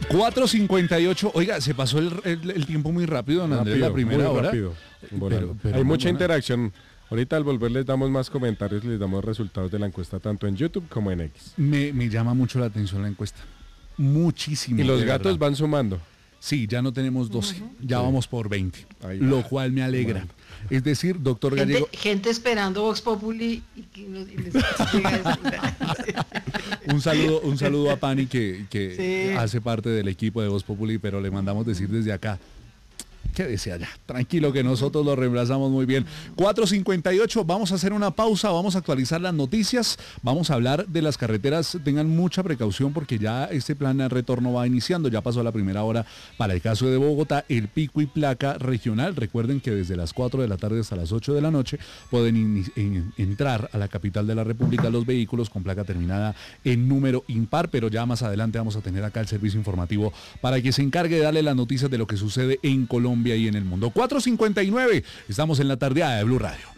4:58. Oiga, se pasó el tiempo muy rápido, don Andrés, la primera hora. Rápido. Pero hay mucha interacción. Ahorita al volver les damos más comentarios, les damos resultados de la encuesta tanto en YouTube como en X. Me llama mucho la atención la encuesta. Muchísimo. Y los gatos van sumando. Sí, ya no tenemos 12, ya vamos por 20, Ahí lo va. cual me alegra. Bueno. Es decir, doctor Gallego... Gente esperando Vox Populi y que les llega Un saludo a Pani que Sí. hace parte del equipo de Voz Populi, pero le mandamos decir desde acá, quédese allá, tranquilo que nosotros lo reemplazamos muy bien. 4:58, vamos a hacer una pausa, vamos a actualizar las noticias, vamos a hablar de las carreteras, tengan mucha precaución porque ya este plan de retorno va iniciando, ya pasó la primera hora para el caso de Bogotá, el pico y placa regional, recuerden que desde las 4 de la tarde hasta las 8 de la noche pueden entrar a la capital de la República los vehículos con placa terminada en número impar, pero ya más adelante vamos a tener acá el servicio informativo para que se encargue de darle las noticias de lo que sucede en Colombia y en el mundo. 4:59, estamos en la tardeada de Blue Radio.